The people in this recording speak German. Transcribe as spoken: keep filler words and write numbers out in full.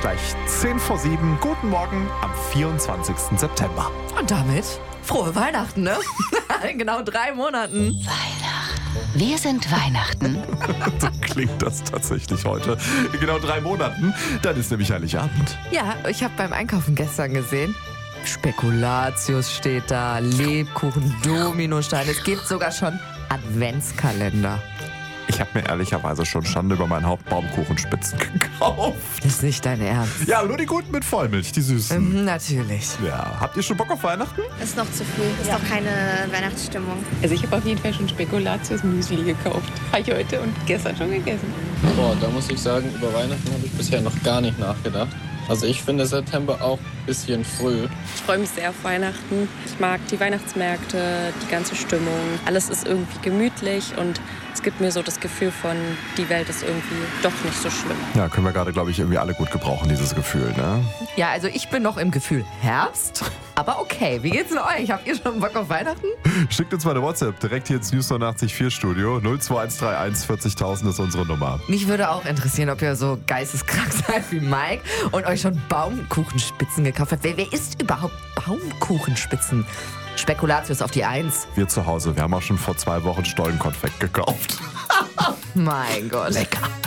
gleich zehn vor sieben. Guten Morgen am vierundzwanzigsten September. Und damit frohe Weihnachten, ne? In genau drei Monaten. Weihnachten. Wir sind Weihnachten. So klingt das tatsächlich heute. In genau drei Monaten. Dann ist nämlich Heiligabend. Ja, ich habe beim Einkaufen gestern gesehen, Spekulatius steht da, Lebkuchen, Dominosteine. Es gibt sogar schon Adventskalender. Ich habe mir ehrlicherweise schon Schande über meinen Hauptbaumkuchenspitzen gekauft. Ist nicht dein Ernst? Ja, nur die guten mit Vollmilch, die süßen. Mhm, natürlich. Ja, habt ihr schon Bock auf Weihnachten? Ist noch zu früh. Ist noch keine Weihnachtsstimmung. Also ich habe auf jeden Fall schon Spekulatius-Müsli gekauft. Habe ich heute und gestern schon gegessen. Boah, da muss ich sagen, über Weihnachten habe ich bisher noch gar nicht nachgedacht. Also ich finde September auch ein bisschen früh. Ich freue mich sehr auf Weihnachten. Ich mag die Weihnachtsmärkte, die ganze Stimmung. Alles ist irgendwie gemütlich und es gibt mir so das Gefühl von, die Welt ist irgendwie doch nicht so schlimm. Ja, können wir gerade, glaube ich, irgendwie alle gut gebrauchen, dieses Gefühl, ne? Ja, also ich bin noch im Gefühl Herbst. Aber okay, wie geht's denn euch? Habt ihr schon Bock auf Weihnachten? Schickt uns mal eine WhatsApp direkt hier ins News neunundachtzig Komma vier Studio. null zwei eins drei eins vierzigtausend ist unsere Nummer. Mich würde auch interessieren, ob ihr so geisteskrank seid wie Mike und euch schon Baumkuchenspitzen gekauft habt. Wer, wer isst überhaupt Baumkuchenspitzen? Spekulatius auf die Eins. Wir zu Hause, wir haben auch schon vor zwei Wochen Stollenkonfekt gekauft. Mein Gott. Lecker.